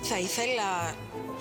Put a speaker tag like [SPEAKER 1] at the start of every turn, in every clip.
[SPEAKER 1] Θα ήθελα...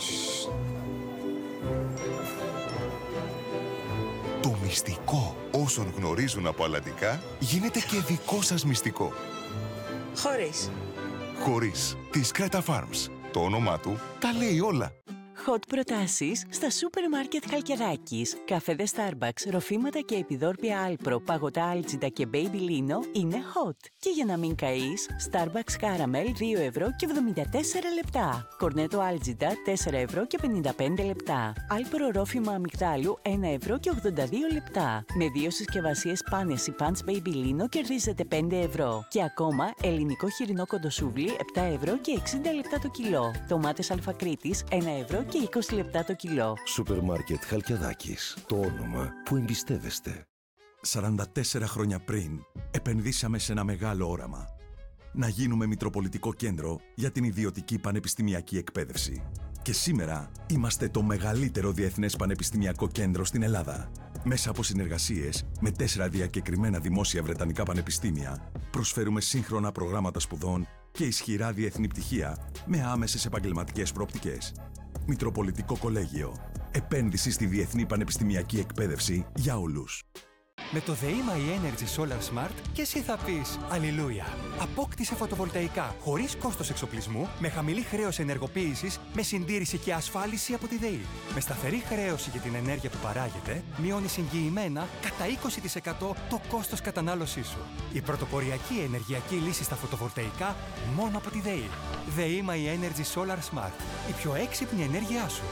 [SPEAKER 2] Το μυστικό όσων γνωρίζουν από αλλαντικά γίνεται και δικό σας μυστικό.
[SPEAKER 1] Χωρίς.
[SPEAKER 2] Χωρίς. Της Creta Farms. Το όνομά του τα λέει όλα.
[SPEAKER 3] Hot προτάσεις στα σούπερ μάρκετ Χαλκιδάκης. Καφέδες Starbucks, ροφήματα και επιδόρπια Alpro, παγωτά Algida και Baby Lino είναι hot. Και για να μην καείς, Starbucks Caramel 2 ευρώ και 74 λεπτά. Κορνέτο Algida 4 ευρώ και 55 λεπτά. Alpro ρόφημα αμυγδάλου 1 ευρώ και 82 λεπτά. Με 2 συσκευασίες πάνες ή Punch Baby Lino κερδίζετε 5 ευρώ. Και ακόμα ελληνικό χοιρινό κοντοσούβλι 7 ευρώ και 60 λεπτά το κιλό. Ντομάτες Αλφακρίτης 1 ευρώ και 20 λεπτά το κιλό.
[SPEAKER 4] Σούπερ μάρκετ Χαλκιδάκης. Το όνομα που εμπιστεύεστε.
[SPEAKER 5] 44 χρόνια πριν, επενδύσαμε σε ένα μεγάλο όραμα. Να γίνουμε μητροπολιτικό κέντρο για την ιδιωτική πανεπιστημιακή εκπαίδευση. Και σήμερα είμαστε το μεγαλύτερο διεθνές πανεπιστημιακό κέντρο στην Ελλάδα. Μέσα από συνεργασίες με 4 διακεκριμένα δημόσια βρετανικά πανεπιστήμια, προσφέρουμε σύγχρονα προγράμματα σπουδών και ισχυρά διεθνή πτυχία με άμεσες επαγγελματικές προοπτικές. Μητροπολιτικό Κολέγιο. Επένδυση στη διεθνή πανεπιστημιακή εκπαίδευση για όλους.
[SPEAKER 6] Με το The My Energy Solar Smart και εσύ θα πεις Αλληλούια. Απόκτησε φωτοβολταϊκά χωρίς κόστος εξοπλισμού, με χαμηλή χρέωση ενεργοποίησης, με συντήρηση και ασφάλιση από τη ΔΕΗ. Με σταθερή χρέωση για την ενέργεια που παράγεται, μειώνεις εγγυημένα κατά 20% το κόστος κατανάλωσής σου. Η πρωτοποριακή ενεργειακή λύση στα φωτοβολταϊκά μόνο από τη ΔΕΗ. The My Energy Solar Smart. Η πιο έξυπνη ενέργειά σου.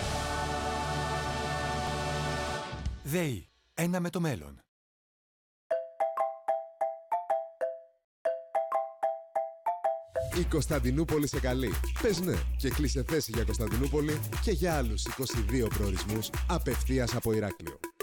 [SPEAKER 6] ΔΕΗ. Ένα με το μέλλον.
[SPEAKER 7] Η Κωνσταντινούπολη σε καλεί. Πες ναι και κλείσε θέση για Κωνσταντινούπολη και για άλλους 22 προορισμούς απευθείας από Ηράκλειο.